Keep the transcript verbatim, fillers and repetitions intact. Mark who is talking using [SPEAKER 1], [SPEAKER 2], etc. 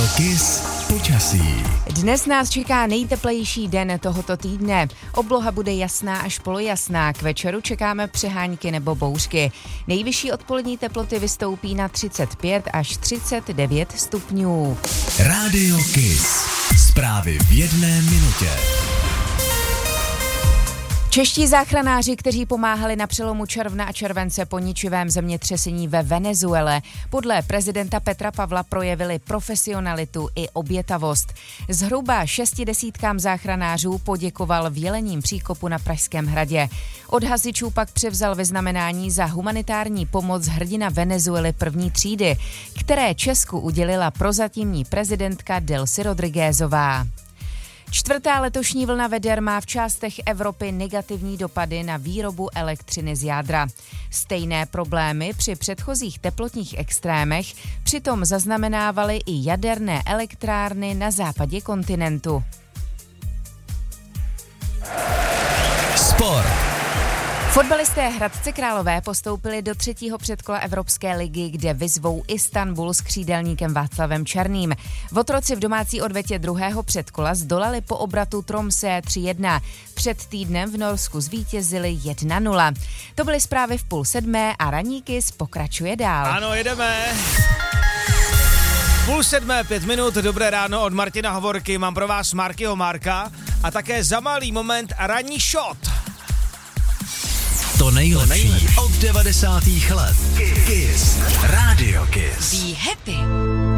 [SPEAKER 1] Kiss počasí.
[SPEAKER 2] Dnes nás čeká nejteplejší den tohoto týdne. Obloha bude jasná až polojasná, k večeru čekáme přehánky nebo bouřky. Nejvyšší odpolední teploty vystoupí na třicet pět až třicet devět stupňů.
[SPEAKER 1] Rádio Kiss. Zprávy v jedné minutě.
[SPEAKER 2] Čeští záchranáři, kteří pomáhali na přelomu června a července po ničivém zemětřesení ve Venezuele, podle prezidenta Petra Pavla projevili profesionalitu i obětavost. Zhruba šesti desítkám záchranářů poděkoval v Jelením příkopu na Pražském hradě. Od hasičů pak převzal vyznamenání za humanitární pomoc hrdina Venezuely první třídy, které Česku udělila prozatímní prezidentka Delcy Rodriguezová. Čtvrtá letošní vlna veder má v částech Evropy negativní dopady na výrobu elektřiny z jádra. Stejné problémy při předchozích teplotních extrémech přitom zaznamenávaly i jaderné elektrárny na západě kontinentu.
[SPEAKER 1] Sport.
[SPEAKER 2] Fotbalisté Hradce Králové postoupili do třetího předkola Evropské ligy, kde vyzvou Istanbul s křídelníkem Václavem Černým. Votroci v domácí odvetě druhého předkola zdolali po obratu Tromsø tři jedna. Před týdnem v Norsku zvítězili jedna nula. To byly zprávy v půl sedmé a Ranní Kiss pokračuje dál.
[SPEAKER 3] Ano, jedeme. Půl sedmé, pět minut, dobré ráno od Martina Hovorky. Mám pro vás Markyho Marka a také za malý moment ranní shot.
[SPEAKER 1] To nejlepší, to nejlepší. Od devadesátých let. Kiss. Rádio Kiss.
[SPEAKER 2] Be happy.